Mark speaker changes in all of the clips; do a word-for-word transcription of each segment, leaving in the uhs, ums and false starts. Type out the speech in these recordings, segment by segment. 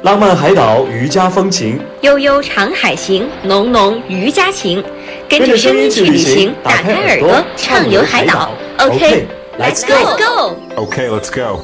Speaker 1: 浪漫海岛渔家风情，
Speaker 2: 悠悠长海行，浓浓渔家情。跟着声音去旅行，打开耳朵，畅游海岛。OK, let's go.
Speaker 3: OK, let's go.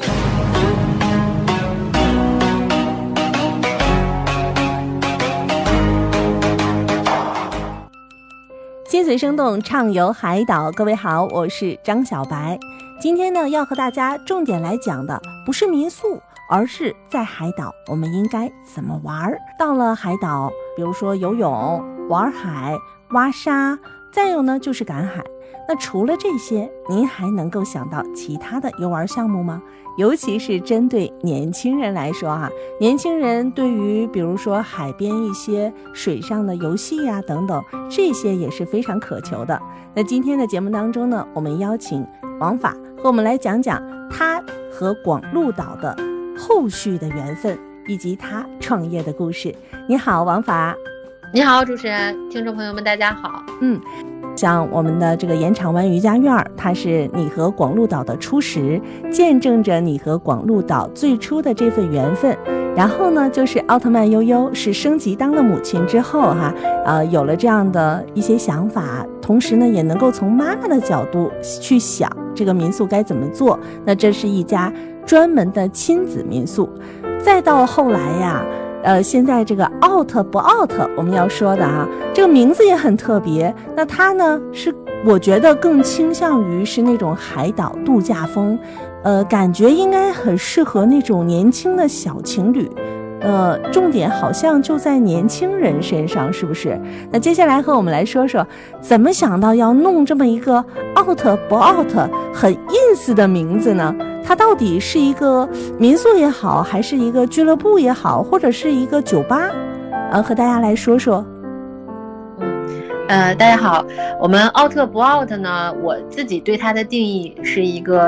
Speaker 4: 心随生动，畅游海岛。各位好，我是张小白。今天呢，要和大家重点来讲的不是民宿，而是在海岛我们应该怎么玩。到了海岛，比如说游泳、玩海、挖沙，再有呢就是赶海。那除了这些，您还能够想到其他的游玩项目吗？尤其是针对年轻人来说啊，年轻人对于比如说海边一些水上的游戏呀、啊、等等，这些也是非常渴求的。那今天的节目当中呢，我们邀请王法和我们来讲讲他和广鹿岛的后续的缘分，以及他创业的故事。你好，王法。
Speaker 5: 你好，主持人，听众朋友们，大家好。
Speaker 4: 嗯。像我们的这个盐场湾渔家院，它是你和广鹿岛的初识，见证着你和广鹿岛最初的这份缘分。然后呢，就是奥特曼悠悠是升级当了母亲之后哈，呃，有了这样的一些想法，同时呢，也能够从妈妈的角度去想这个民宿该怎么做。那这是一家专门的亲子民宿。再到后来呀。呃，现在这个 out 不 out 我们要说的啊，这个名字也很特别。那它呢是我觉得更倾向于是那种海岛度假风，呃，感觉应该很适合那种年轻的小情侣。呃，重点好像就在年轻人身上，是不是？那接下来和我们来说说，怎么想到要弄这么一个 out 不 out 很 ins 的名字呢？它到底是一个民宿也好，还是一个俱乐部也好，或者是一个酒吧？呃，和大家来说说。
Speaker 5: 呃，大家好，我们奥特不奥特呢？我自己对它的定义是一个